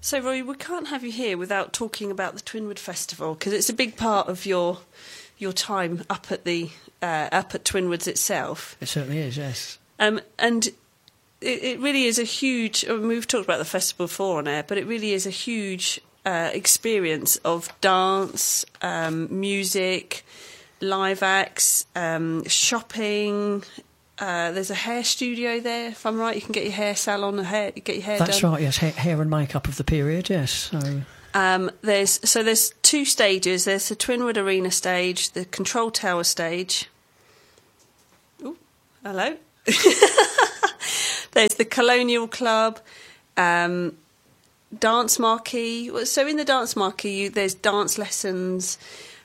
So, Roy, we can't have you here without talking about the Twinwood Festival, because it's a big part of your time up at Twinwoods itself. It certainly is, yes. And it really is a huge... I mean, we've talked about the festival before on air, but it really is a huge experience of dance, music, live acts, shopping... there's a hair studio there, if I'm right. You can get your hair salon, get your hair done. That's right, yes. Hair and makeup of the period, yes. So. There's two stages. There's the Twinwood Arena stage, the Control Tower stage. Oh, hello. There's the Colonial Club, dance marquee. So in the dance marquee, there's dance lessons,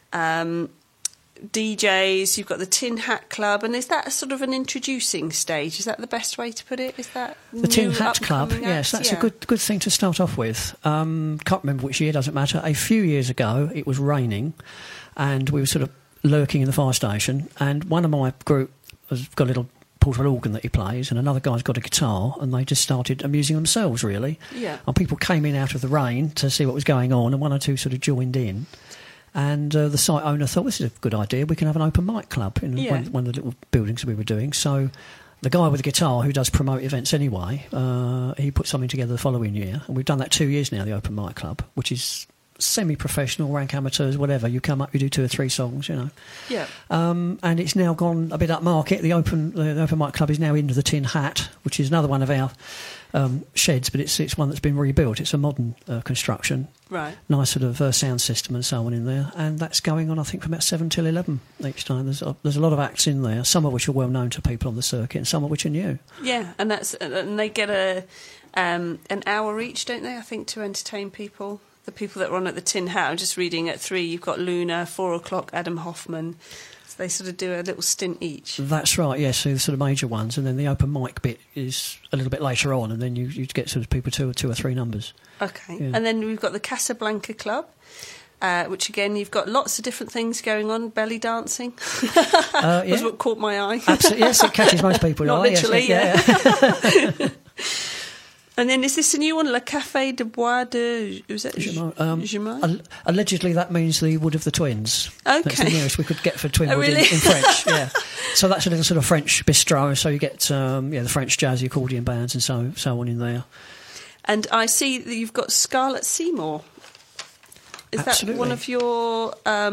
DJs, you've got the Tin Hat Club, and is that sort of an introducing stage? Is that the best way to put it? Is that the Tin Hat Club? Yes, that's a good thing to start off with. Can't remember which year, doesn't matter. A few years ago, it was raining, and we were sort of lurking in the fire station, and one of my group has got a little portable organ that he plays, and another guy's got a guitar, and they just started amusing themselves, really. Yeah. And people came in out of the rain to see what was going on, and one or two sort of joined in. And the site owner thought, this is a good idea, we can have an open mic club in one of the little buildings we were doing. So the guy with the guitar, who does promote events anyway, he put something together the following year. And we've done that 2 years now, the open mic club, which is semi-professional, rank amateurs, whatever. You come up, you do 2 or 3 songs, you know. Yeah. And it's now gone a bit upmarket. The open mic club is now into the Tin Hat, which is another one of our sheds, but it's one that's been rebuilt. It's a modern construction. Right. Nice sort of sound system and so on in there. And that's going on, I think, from about 7 till 11 each time. There's a lot of acts in there, some of which are well known to people on the circuit and some of which are new. Yeah, and they get an hour each, don't they, I think, to entertain people. The people that are on at the Tin Hat, I'm just reading at 3, you've got Luna, 4 o'clock, Adam Hoffman. So they sort of do a little stint each. That's right, yes, so the sort of major ones. And then the open mic bit is a little bit later on, and then you get sort of people 2 or 3 numbers. Okay. Yeah. And then we've got the Casablanca Club, which again, you've got lots of different things going on. Belly dancing was what caught my eye. Absolutely, yes, it catches most people. Not literally, yes, yeah. And then is this a new one, Le Café de Bois de... Was that Jumeau? Allegedly, that means the Wood of the Twins. Okay. That's the nearest we could get for Twinwood really? in French, yeah. So that's a little sort of French bistro, so you get the French jazzy accordion bands and so on in there. And I see that you've got Scarlett Seymour. Is Absolutely. that one of your...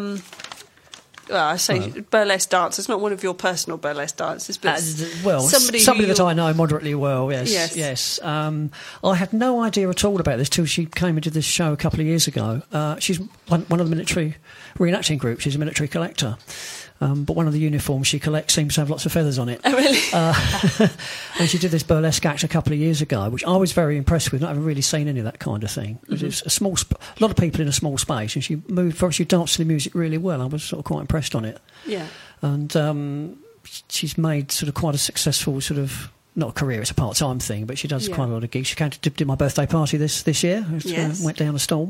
I say burlesque dancers, not one of your personal burlesque dancers, but somebody that I know moderately well, yes. I had no idea at all about this till she came and did this show a couple of years ago. She's one of the military reenacting groups. She's a military collector. But one of the uniforms she collects seems to have lots of feathers on it. Oh, really? And she did this burlesque act a couple of years ago, which I was very impressed with, not having really seen any of that kind of thing. Mm-hmm. It's a lot of people in a small space, and she danced to the music really well. I was sort of quite impressed on it. Yeah. And she's made sort of quite a successful sort of, not a career, it's a part-time thing, but she does quite a lot of gigs. She came to do my birthday party this year. Yes. Went down a storm.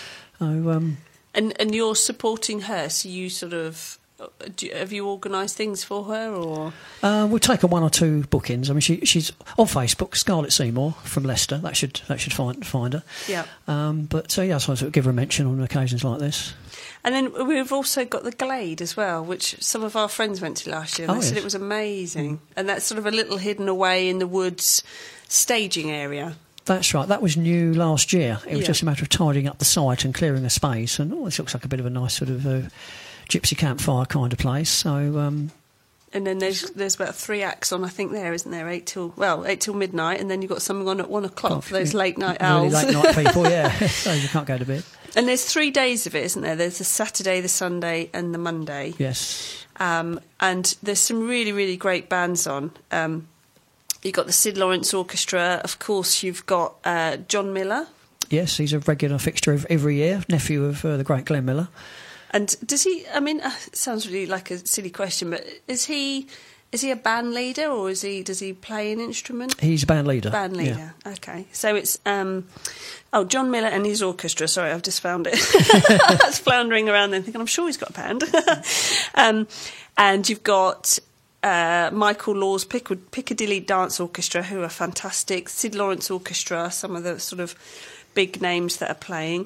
So, and you're supporting her, so you sort of... have you organised things for her, or...? We'll take her 1 or 2 bookings. I mean, she's on Facebook, Scarlett Seymour from Leicester. That should find her. Yeah. So I sort of give her a mention on occasions like this. And then we've also got the Glade as well, which some of our friends went to last year, and they said it was amazing. And that's sort of a little hidden away in the woods staging area. That's right. That was new last year. It was just a matter of tidying up the site and clearing a space. And this looks like a bit of a nice sort of gypsy campfire kind of place. So, and then there's about 3 acts on, I think, there, isn't there? 8 till midnight, and then you've got something on at 1 o'clock for those late night owls. Really late night people, yeah. So you can't go to bed. And there's 3 days of it, isn't there? There's the Saturday, the Sunday, and the Monday. Yes. And there's some really, really great bands on. You've got the Sid Lawrence Orchestra. Of course, you've got John Miller. Yes, he's a regular fixture every year, nephew of the great Glenn Miller. And does he... I mean, it sounds really like a silly question, but is he a band leader, or does he play an instrument? He's a band leader. Band leader, yeah. Okay. So it's... John Miller and his orchestra. Sorry, I've just found it. I was floundering around then thinking, I'm sure he's got a band. And you've got... Michael Law's Piccadilly Dance Orchestra, who are fantastic. Sid Lawrence Orchestra, some of the sort of big names that are playing.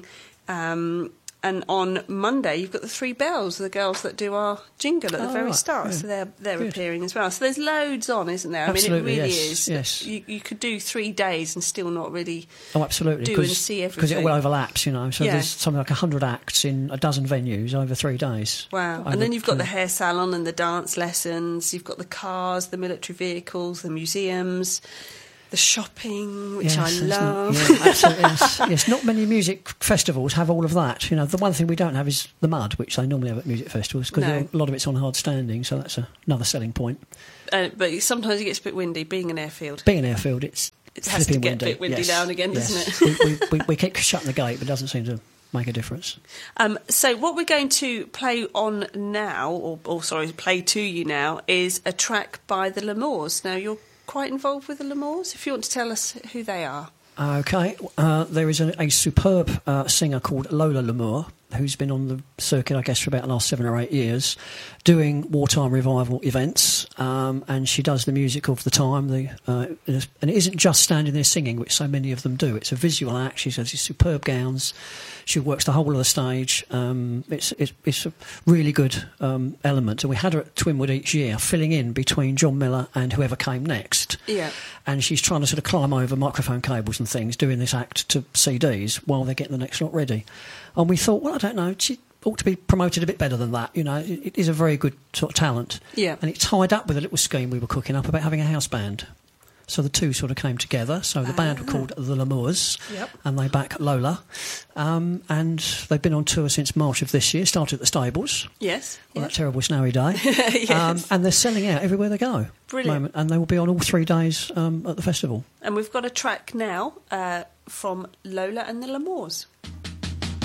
And on Monday, you've got the Three Bells, the girls that do our jingle at the very start. Yeah. So they're appearing as well. So there's loads on, isn't there? Absolutely, I mean, it really is. Yes. You could do 3 days and still not really absolutely. do and see everything. Because it all overlaps, you know. So there's something like 100 acts in a dozen venues over 3 days. Wow. And then you've got the hair salon and the dance lessons. You've got the cars, the military vehicles, the museums, the shopping, which I love. Absolutely, yes, not many music festivals have all of that. You know, the one thing we don't have is the mud, which they normally have at music festivals, because a lot of it's on hard standing, so that's another selling point. But sometimes it gets a bit windy, being an airfield. Being an airfield, it has to get a bit windy now and again, doesn't it? we keep shutting the gate, but it doesn't seem to make a difference. So what we're going to play on now, play to you now, is a track by the L'Amours. Now, you're quite involved with the L'Amours, if you want to tell us who they are. Okay, there is a superb singer called Lola L'Amour, who's been on the circuit, I guess, for about the last 7 or 8 years, doing wartime revival events, and she does the music of the time. And it isn't just standing there singing, which so many of them do. It's a visual act. She has these superb gowns. She works the whole of the stage. It's a really good element. And we had her at Twinwood each year, filling in between John Miller and whoever came next. Yeah. And she's trying to sort of climb over microphone cables and things, doing this act to CDs while they're getting the next lot ready. And we thought, well, I don't know, she ought to be promoted a bit better than that. You know, it is a very good sort of talent. Yeah. And it tied up with a little scheme we were cooking up about having a house band. So the two sort of came together. So the band were called the L'Amours, and they back Lola. And they've been on tour since March of this year, started at the Stables. Yes. On that terrible snowy day. Yes. And they're selling out everywhere they go. Brilliant. And they will be on all 3 days at the festival. And we've got a track now from Lola and the L'Amours.